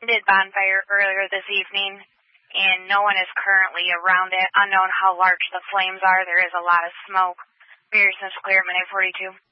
did bonfire earlier this evening, and no one is currently around it. Unknown how large the flames are. There is a lot of smoke. Beer since clear at minute 42.